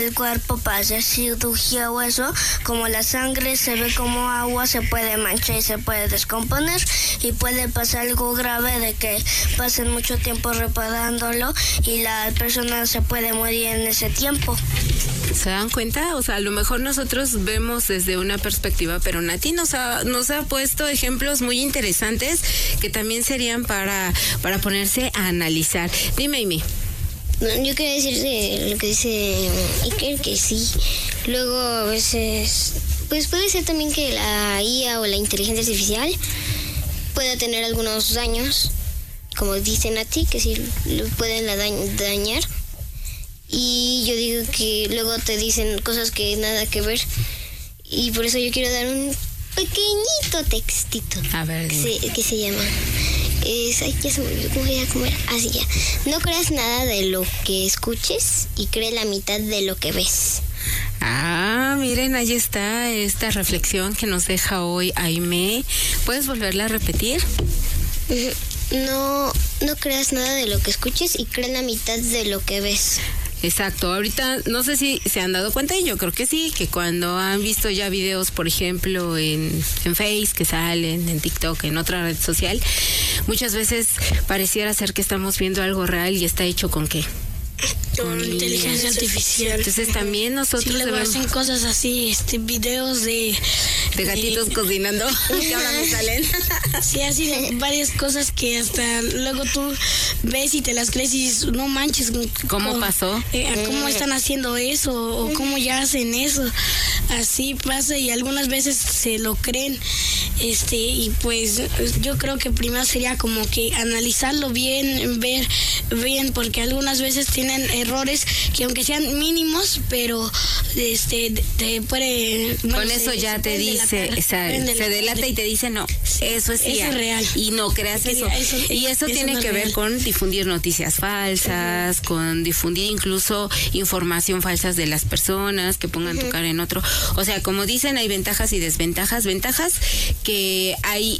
el cuerpo para hacer cirugía o eso, como la sangre se ve como agua, se puede manchar y se puede descomponer y puede pasar algo grave de que pasen mucho tiempo reparándolo y la persona se puede morir en ese tiempo. ¿Se dan cuenta? O sea, a lo mejor nosotros vemos desde una perspectiva, pero Nati nos ha puesto ejemplos muy interesantes que también serían para ponerse a analizar. Dime, Amy. Yo quería decir lo que dice Iker, que sí. Luego a veces, pues puede ser también que la IA o la inteligencia artificial pueda tener algunos daños, como dicen a ti, que sí lo pueden dañar. Y yo digo que luego te dicen cosas que nada que ver. Y por eso yo quiero dar un pequeñito textito. A ver, que se llama... Ay, ya se me olvidó cómo era, cómo era. Así ya. No creas nada de lo que escuches y cree la mitad de lo que ves. Ah, miren, ahí está esta reflexión que nos deja hoy Aimee. ¿Puedes volverla a repetir? No creas nada de lo que escuches y cree la mitad de lo que ves. Exacto, ahorita no sé si se han dado cuenta, y yo creo que sí, que cuando han visto ya videos, por ejemplo, en Face, que salen, en TikTok, en otra red social, muchas veces pareciera ser que estamos viendo algo real y está hecho ¿con qué? Con inteligencia artificial. Entonces también nosotros sí, luego hacen cosas así, videos de gatitos cocinando, que ahora me salen. Sí, así varias cosas que hasta luego tú ves y te las crees y dices, no manches. ¿Cómo pasó? ¿Cómo están haciendo eso? ¿O cómo ya hacen eso? Así pasa y algunas veces se lo creen. Y pues yo creo que primero sería como que analizarlo bien, ver bien, porque algunas veces tienen errores que aunque sean mínimos, pero te puede... Con eso ya te dice, se delata y te dice, no, eso es real. Y no creas eso. Y eso tiene que ver con difundir noticias falsas, con difundir incluso información falsa de las personas, que pongan tu cara en otro. O sea, como dicen, hay ventajas y desventajas. Ventajas que hay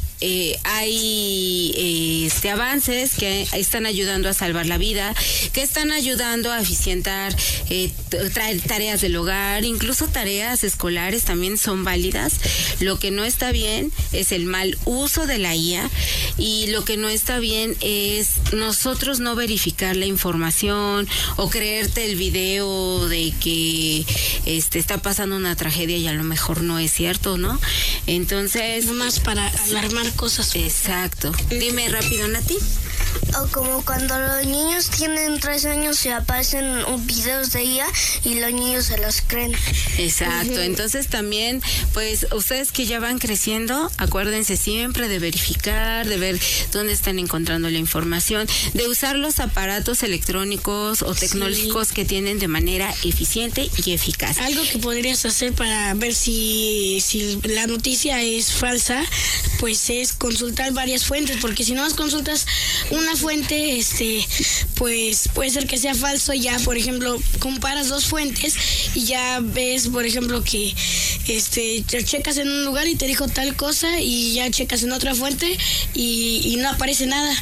avances que están ayudando a salvar la vida, que están ayudando a eficientar tareas del hogar, incluso tareas escolares también son válidas. Lo que no está bien es el mal uso de la IA, y lo que no está bien es nosotros no verificar la información o creerte el video de que está pasando una tragedia y a lo mejor no es cierto, ¿no? Entonces... Nomás para alarmar cosas. Exacto. Dime rápido, Nati. O como cuando los niños tienen 3 años y aparecen videos de IA y los niños se los creen. Exacto. Entonces también, pues, ustedes que ya van creciendo, acuérdense siempre de verificar, de ver dónde están encontrando la información, de usar los aparatos electrónicos o tecnológicos que tienen de manera eficiente y eficaz. Algo que podrías hacer para ver si la noticia es falsa, pues es consultar varias fuentes, porque si no más consultas una fuente, pues puede ser que sea falso. Ya, por ejemplo, comparas 2 fuentes y ya ves, por ejemplo, que te checas en un lugar y te dijo tal cosa, y ya checas en otra fuente y no aparece nada.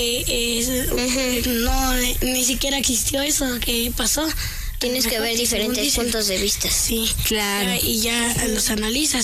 No, ni siquiera existió eso que pasó. Tienes que ver diferentes puntos de vista. Sí, claro. Y ya los analizas.